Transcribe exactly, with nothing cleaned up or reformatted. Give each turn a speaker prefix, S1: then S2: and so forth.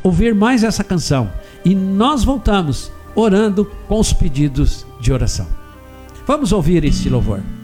S1: ouvir mais essa canção. E nós voltamos orando com os pedidos de oração. Vamos ouvir este louvor.